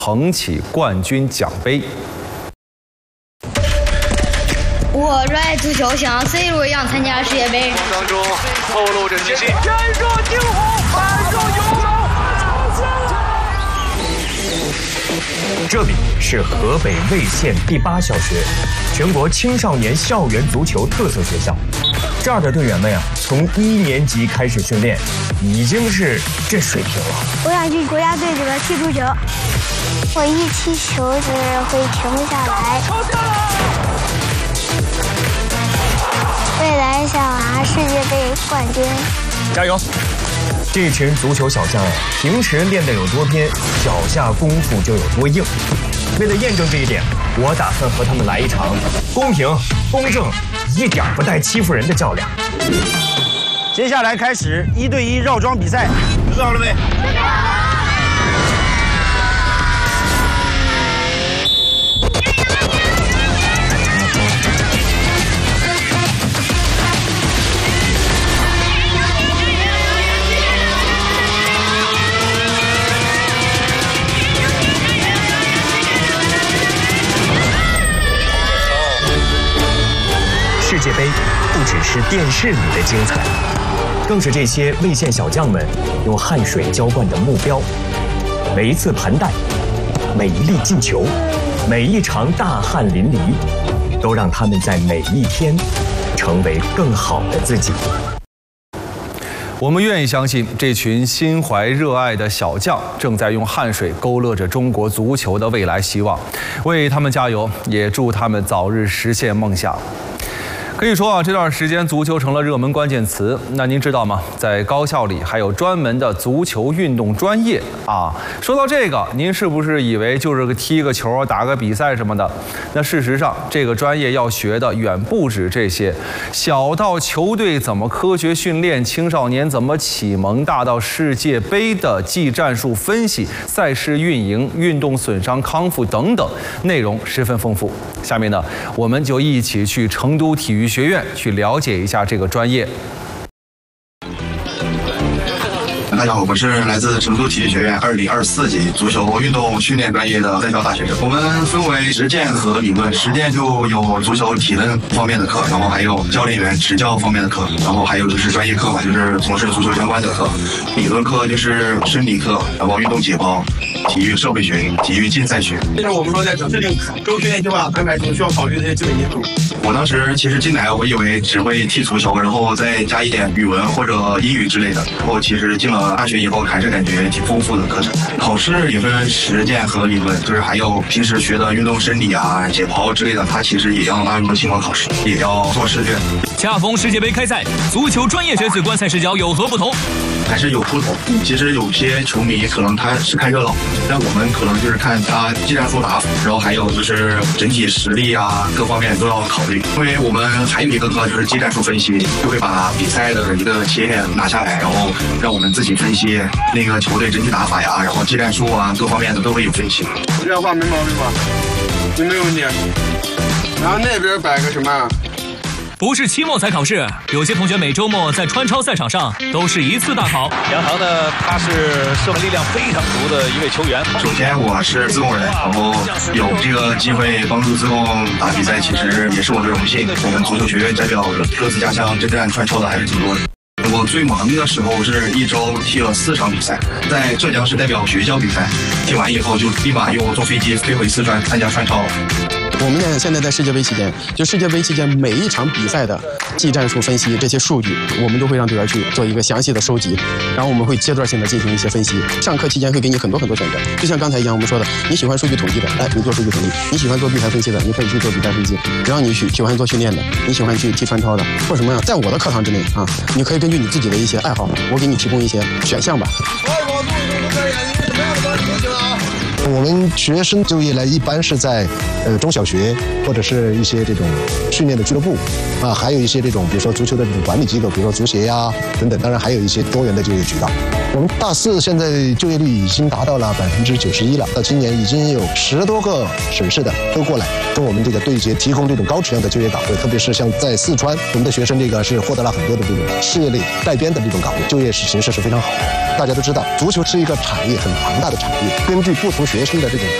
捧起冠军奖杯。 我热爱足球，像 C 罗一样参加世界杯。 当中透露着自信， 人若惊鸿，百若游龙。 这里是河北魏县第8小学，全国青少年校园足球特色学校。这儿的队员们呀，从1年级开始训练，已经是这水平了。 我想去国家队里边踢足球，我一踢球就是会停不下来。未来想拿世界杯冠军。 加油！这群足球小将啊，平时练得有多偏，脚下功夫就有多硬。为了验证这一点，我打算和他们来一场公平、公正、一点不带欺负人的较量。 接下来开始1对1绕桩比赛，准备好了没？准备好了。 世界杯不只是电视里的精彩，更是这些魏县小将们用汗水浇灌的目标。每一次盘带，每一粒进球，每一场大汗淋漓，都让他们在每一天成为更好的自己。 我们愿意相信，这群心怀热爱的小将正在用汗水勾勒着中国足球的未来希望，为他们加油，也祝他们早日实现梦想。可以说啊，这段时间足球成了热门关键词。那您知道吗？在高校里还有专门的足球运动专业啊。说到这个，您是不是以为就是踢个球、打个比赛什么的？那事实上，这个专业要学的远不止这些，小到球队怎么科学训练，青少年怎么启蒙，大到世界杯的技战术分析、赛事运营、运动损伤康复等等，内容十分丰富。下面呢，我们就一起去成都体育学院去了解一下这个专业。 大家好，我是来自成都体育学院2024级足球运动训练专业的在校大学生。我们分为实践和理论，实践就有足球体能方面的课，然后还有教练员执教方面的课，然后还有就是专业课嘛，就是从事足球相关的课。理论课就是生理课，然后运动解剖、体育社会学、体育竞赛学。 现在我们说在整制定周训练计划安排中需要考虑的一些基本因素。 我当时其实进来，我以为只会踢足球，然后再加一点语文或者英语之类的。然后其实进了大学以后，还是感觉挺丰富的课程。考试也分实践和理论，就是还有平时学的运动生理啊、解剖之类的，它其实也要纳入期末考试，也要做试卷。 恰逢世界杯开赛，足球专业学子观赛视角有何不同？ 还是有不同。其实有些球迷可能他是看热闹，但我们可能就是看他技战术打法，然后还有就是整体实力啊，各方面都要考虑。因为我们还有一个课就是技战术分析，就会把比赛的一个切片拿下来，然后让我们自己分析那个球队整体打法呀，然后技战术啊，各方面的都会有分析。 这样话没毛病吧？你没问题。然后那边摆个什么？ 不是期末才考试，有些同学每周末在川超赛场上都是一次大考。 杨航呢，他是射门力量非常足的一位球员。 首先我是自贡人，然后有这个机会帮助自贡打比赛，其实也是我的荣幸。我们足球学院代表各自家乡征战川超的还是挺多的。我最忙的时候是一周踢了4场比赛，在浙江是代表学校比赛，踢完以后就立马又坐飞机飞回四川参加川超。 我们呢，现在在世界杯期间，就世界杯期间每一场比赛的技战术分析这些数据，我们都会让队员去做一个详细的收集，然后我们会阶段性的进行一些分析。上课期间会给你很多选择，就像刚才一样我们说的，你喜欢数据统计的，来你做数据统计；你喜欢做比赛分析的，你可以去做比赛分析；然后你喜欢做训练的，你喜欢去踢川超的，或什么样，在我的课堂之内啊，你可以根据你自己的一些爱好，我给你提供一些选项吧。 我们学生就业呢，一般是在中小学或者是一些这种训练的俱乐部啊，还有一些这种比如说足球的这种管理机构，比如说足协呀等等，当然还有一些多元的就业渠道。 我们大四现在就业率已经达到了91%了，到今年已经有10多个省市的都过来跟我们这个对接，提供这种高质量的就业岗位，特别是像在四川，我们的学生这个是获得了很多的这种事业类带编的这种岗位，就业形势是非常好的。大家都知道，足球是一个产业，很庞大的产业，根据不同学生的这种